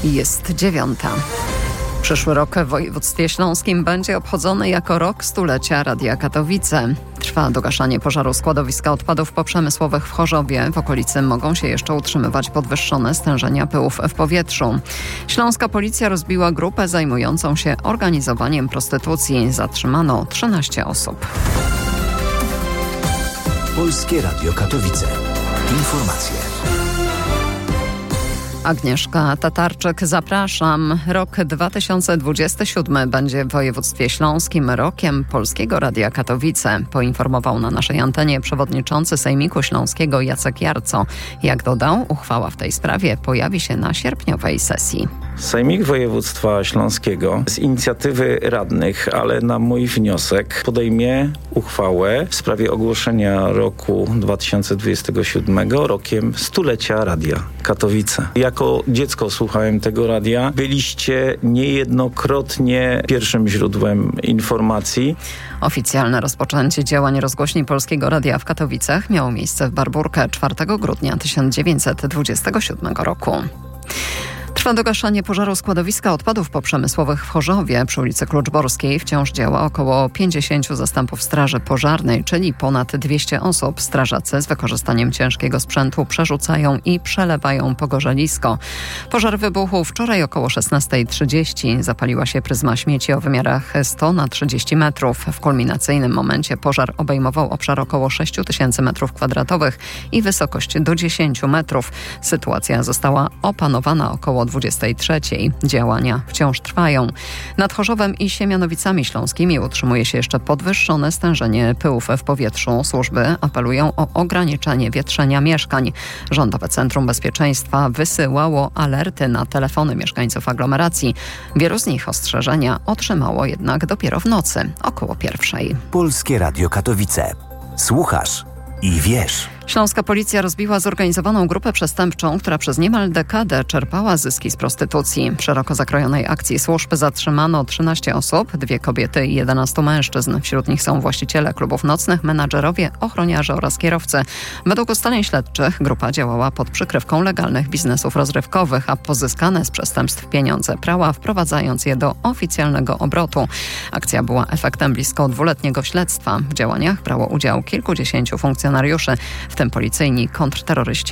Jest 9. Przyszły rok w województwie śląskim będzie obchodzony jako rok stulecia Radia Katowice. Trwa dogaszanie pożaru składowiska odpadów poprzemysłowych w Chorzowie. W okolicy mogą się jeszcze utrzymywać podwyższone stężenia pyłów w powietrzu. Śląska policja rozbiła grupę zajmującą się organizowaniem prostytucji. Zatrzymano 13 osób. Polskie Radio Katowice. Informacje. Agnieszka Tatarczyk, zapraszam. Rok 2027 będzie w województwie śląskim rokiem Polskiego Radia Katowice. Poinformował na naszej antenie przewodniczący Sejmiku Śląskiego Jacek Jarco. Jak dodał, uchwała w tej sprawie pojawi się na sierpniowej sesji. Sejmik Województwa Śląskiego z inicjatywy radnych, ale na mój wniosek podejmie uchwałę w sprawie ogłoszenia roku 2027 rokiem stulecia Radia Katowice. Jako dziecko słuchałem tego radia. Byliście niejednokrotnie pierwszym źródłem informacji. Oficjalne rozpoczęcie działań rozgłośni Polskiego Radia w Katowicach miało miejsce w Barburkę 4 grudnia 1927 roku. Trwa dogaszanie pożaru składowiska odpadów poprzemysłowych w Chorzowie. Przy ulicy Kluczborskiej wciąż działa około 50 zastępów straży pożarnej, czyli ponad 200 osób. Strażacy z wykorzystaniem ciężkiego sprzętu przerzucają i przelewają pogorzelisko. Pożar wybuchł wczoraj około 16:30. Zapaliła się pryzma śmieci o wymiarach 100 na 30 metrów. W kulminacyjnym momencie pożar obejmował obszar około 6000 m2 i wysokość do 10 metrów. Sytuacja została opanowana około 23:00. Działania wciąż trwają. Nad Chorzowem i Siemianowicami Śląskimi utrzymuje się jeszcze podwyższone stężenie pyłów w powietrzu. Służby apelują o ograniczenie wietrzenia mieszkań. Rządowe Centrum Bezpieczeństwa wysyłało alerty na telefony mieszkańców aglomeracji. Wielu z nich ostrzeżenia otrzymało jednak dopiero w nocy, około 1:00. Polskie Radio Katowice. Słuchasz i wiesz. Śląska policja rozbiła zorganizowaną grupę przestępczą, która przez niemal dekadę czerpała zyski z prostytucji. W szeroko zakrojonej akcji służb zatrzymano 13 osób, 2 kobiety i 11 mężczyzn. Wśród nich są właściciele klubów nocnych, menadżerowie, ochroniarze oraz kierowcy. Według ustaleń śledczych grupa działała pod przykrywką legalnych biznesów rozrywkowych, a pozyskane z przestępstw pieniądze prała, wprowadzając je do oficjalnego obrotu. Akcja była efektem blisko 2-letniego śledztwa. W działaniach brało udział kilkudziesięciu funkcjonariuszy, w tym policyjni kontrterroryści